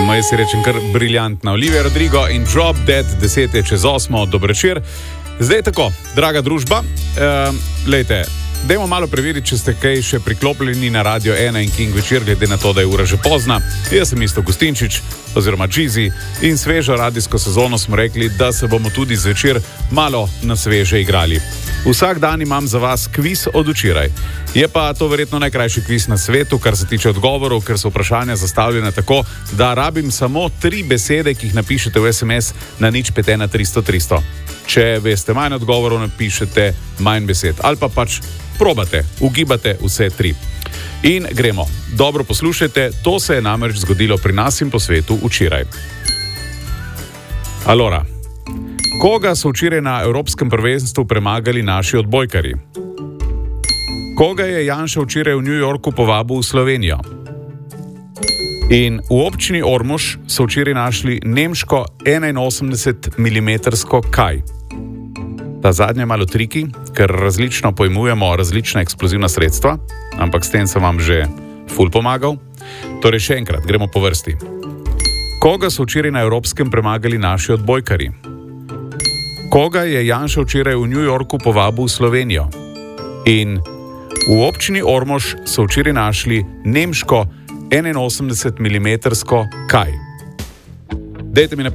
Oziroma, jaz si rečem kar briljantna. Olivia Rodrigo in Drop Dead, 7:10, dobro večer. Zdaj tako, draga družba, lejte, dajmo malo preveriti, če ste kaj še priklopljeni na Radio 1 in King večer, glede na to, da je ura že pozna. Jaz sem Isto Gustinčič, oziroma Džizi, in svežo radijsko sezono smo rekli, da se bomo tudi zvečer malo na sveže igrali. Vsak dan imam za vas kviz od včeraj. Je pa to verjetno najkrajši kviz na svetu, kar se tiče odgovorov, ker so vprašanja zastavljene tako, da rabim samo 3 besede, ki jih napišete v SMS na 051 300 300. Če veste manj odgovorov, napišete manj besed. Ali pa pač probate, ugibate vse 3. In gremo. Dobro poslušajte, to se je namreč zgodilo pri nas in po svetu včeraj. Alora. Koga so včeraj na Evropskem prvenstvu premagali naši odbojkarji? Koga je Janša včeraj v New Yorku povabil v Slovenijo? In v občini Ormož so včeraj našli nemško 81 mm kaj? Ta zadnja malo triki, ker različno pojmujemo različna eksplozivna sredstva, ampak s tem sem vam že ful pomagal. Torej še enkrat, gremo po vrsti. Koga so včeraj na Evropskem premagali naši odbojkarji? Koga je Janša včeraj v New Yorku povabil v Slovenijo? In v občini Ormož so včeraj našli nemško 81 mm kaj? Dajte mi napisati.